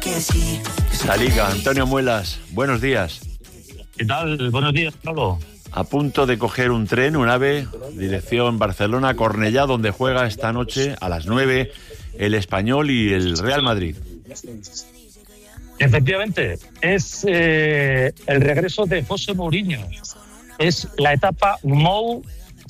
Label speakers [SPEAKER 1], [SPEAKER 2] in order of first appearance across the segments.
[SPEAKER 1] La Liga, Antonio Muelas, buenos días.
[SPEAKER 2] ¿Qué tal? Buenos días, Pablo.
[SPEAKER 1] A punto de coger un tren, un AVE, dirección Barcelona, Cornellá, donde juega esta noche a las 9 el Español y el Real Madrid.
[SPEAKER 2] Efectivamente, es el regreso de José Mourinho. Es la etapa Mou,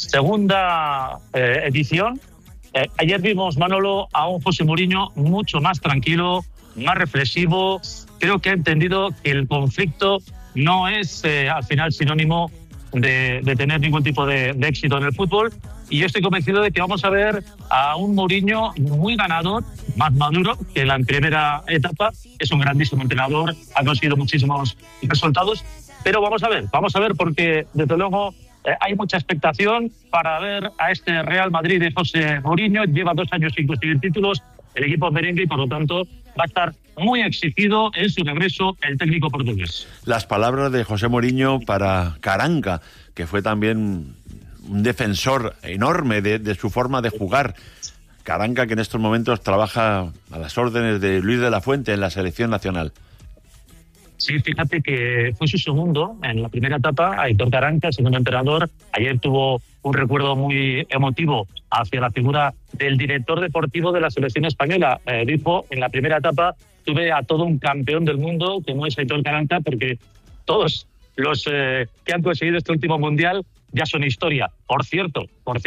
[SPEAKER 2] segunda edición. Ayer vimos, Manolo, a un José Mourinho mucho más tranquilo, más reflexivo. Creo que ha entendido que el conflicto no es al final sinónimo de tener ningún tipo de éxito en el fútbol. Y yo estoy convencido de que vamos a ver a un Mourinho muy ganador, más maduro que en la primera etapa. Es un grandísimo entrenador, ha conseguido muchísimos resultados. Pero vamos a ver, porque desde luego hay mucha expectación para ver a este Real Madrid de José Mourinho. Lleva 2 años sin conseguir títulos, el equipo merengue, y por lo tanto va a estar muy exigido en su regreso el técnico portugués.
[SPEAKER 1] Las palabras de José Mourinho para Caranca, que fue también un defensor enorme de su forma de jugar. Caranca, que en estos momentos trabaja a las órdenes de Luis de la Fuente en la selección nacional.
[SPEAKER 2] Sí, fíjate que fue su segundo en la primera etapa, Aitor Caranca, segundo entrenador. Ayer tuvo un recuerdo muy emotivo hacia la figura del director deportivo de la selección española. Dijo, en la primera etapa tuve a todo un campeón del mundo, como es Aitor Caranca, porque todos los que han conseguido este último mundial ya son historia. Por cierto,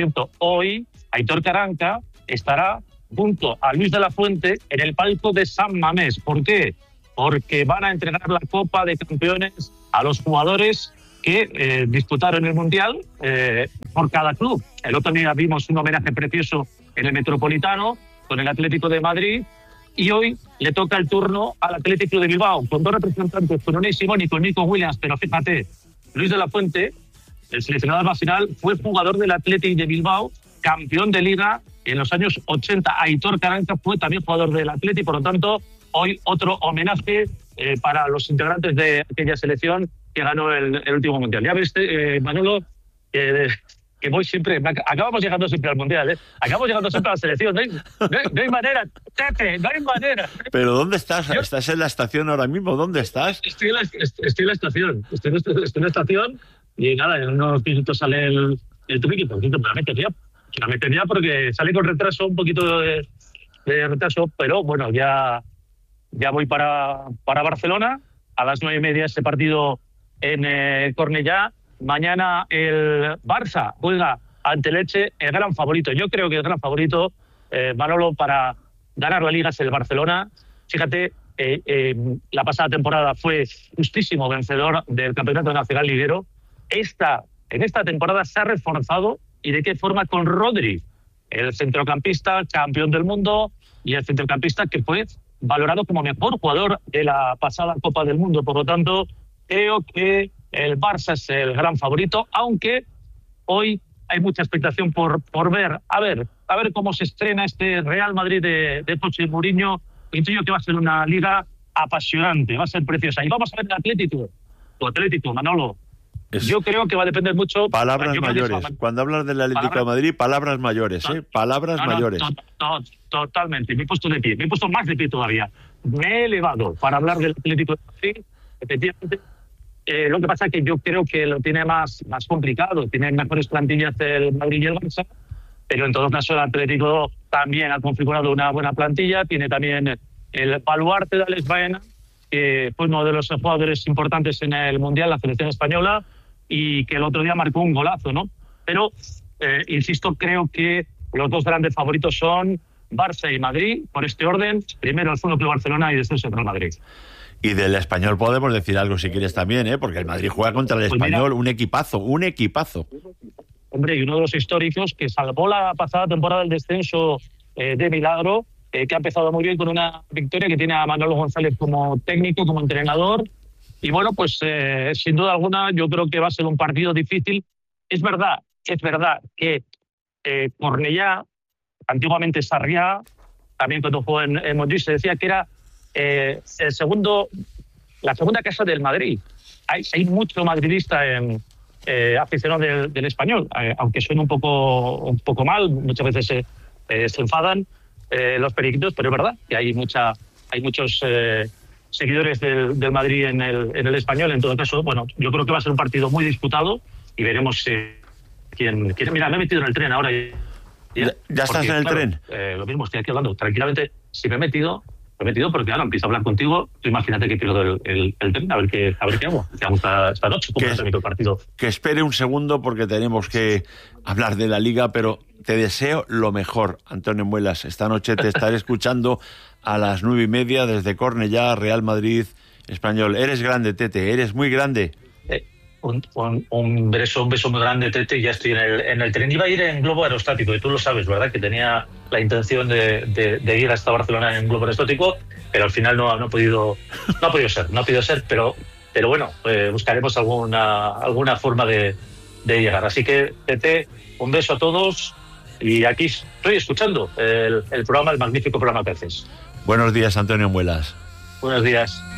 [SPEAKER 2] hoy Aitor Caranca estará junto a Luis de la Fuente en el palco de San Mamés. ¿Por qué? Porque van a entregar la Copa de Campeones a los jugadores que disputaron el Mundial por cada club. El otro día vimos un homenaje precioso en el Metropolitano con el Atlético de Madrid, y hoy le toca el turno al Atlético de Bilbao, con 2 representantes, con Unai Simón y con Nico Williams. Pero fíjate, Luis de la Fuente, el seleccionador nacional, fue jugador del Atlético de Bilbao, campeón de Liga en los años 80. Aitor Caranca fue también jugador del Atlético, por lo tanto, hoy otro homenaje para los integrantes de aquella selección que ganó el último Mundial. Ya ves, Manolo, que voy siempre... Acabamos llegando siempre al Mundial, ¿eh? Acabamos llegando siempre a la selección. No hay manera, Pepe, no hay manera.
[SPEAKER 1] ¿Pero dónde estás? ¿Estás en la estación ahora mismo? ¿Dónde estás?
[SPEAKER 2] Estoy en la estación. Estoy en la estación y nada, en unos minutos sale el tubi, por cierto, me la metería porque sale con retraso, un poquito de retraso, pero bueno, ya voy para Barcelona. A las 9:30 ese partido en Cornellá. Mañana el Barça juega ante el Elche, el gran favorito. Yo creo que el gran favorito, Manolo, para ganar la Liga es el Barcelona. Fíjate, la pasada temporada fue justísimo vencedor del Campeonato Nacional Liguero. En esta temporada se ha reforzado, y de qué forma, con Rodri, el centrocampista campeón del mundo y el centrocampista que fue valorado como mejor jugador de la pasada Copa del Mundo. Por lo tanto, creo que el Barça es el gran favorito, aunque hoy hay mucha expectación por ver. A ver cómo se estrena este Real Madrid de José Mourinho. Intuyo que va a ser una liga apasionante, va a ser preciosa. Y vamos a ver el Atlético. Tu Atlético, Manolo. Yo creo que va a depender mucho...
[SPEAKER 1] Palabras mayores. Cuando hablas del Atlético de Madrid, palabras mayores, ¿eh? Palabras mayores.
[SPEAKER 2] Totalmente. Me he puesto de pie. Me he puesto más de pie todavía. Me he elevado para hablar del Atlético de Madrid. Efectivamente. Lo que pasa es que yo creo que lo tiene más complicado. Tiene mejores plantillas el Madrid y el Barça. Pero en todo caso el Atlético también ha configurado una buena plantilla. Tiene también el baluarte de Alex Baena, que fue uno de los jugadores importantes en el Mundial, la selección española, y que el otro día marcó un golazo, ¿no? Pero, insisto, creo que los 2 grandes favoritos son Barça y Madrid, por este orden. Primero el Fútbol Club Barcelona y después el Real Madrid.
[SPEAKER 1] Y del Español podemos decir algo si quieres también, ¿eh? Porque el Madrid juega contra el Español, un equipazo.
[SPEAKER 2] Hombre, y uno de los históricos que salvó la pasada temporada del descenso de milagro, que ha empezado muy bien con una victoria, que tiene a Manolo González como técnico, como entrenador. Y bueno, pues sin duda alguna yo creo que va a ser un partido difícil. Es verdad que Cornellá, antiguamente Sarriá, también cuando jugó en Montjuïc, se decía que era la segunda casa del Madrid. Hay mucho madridista aficionado del Español, aunque suene un poco mal, muchas veces se enfadan los periquitos, pero es verdad que hay muchos seguidores del Madrid en el Español. En todo caso, bueno, yo creo que va a ser un partido muy disputado y veremos quién. Mira, me he metido en el tren ahora.
[SPEAKER 1] ¿Ya estás en el tren?
[SPEAKER 2] Lo mismo, estoy aquí hablando tranquilamente. Si me he metido porque ahora empiezo a hablar contigo. Tú imagínate que pierdo el tren, a ver qué hago. ¿Qué hago esta noche? ¿Cómo termino el partido?
[SPEAKER 1] Que espere un segundo porque tenemos que hablar de la Liga, pero te deseo lo mejor, Antonio Muelas. Esta noche te estaré escuchando a las 9:30 desde Cornellá, Real Madrid, Español. Eres grande, Tete, eres muy grande.
[SPEAKER 2] Un beso muy grande, Tete. Ya estoy en el tren. Iba a ir en globo aerostático, y tú lo sabes, ¿verdad? Que tenía la intención de ir hasta Barcelona en globo aerostático, pero al final no ha podido ser. Pero bueno, buscaremos alguna forma de llegar. Así que, Tete, un beso a todos, y aquí estoy escuchando el magnífico programa que haces.
[SPEAKER 1] Buenos días, Antonio Muelas.
[SPEAKER 2] Buenos días.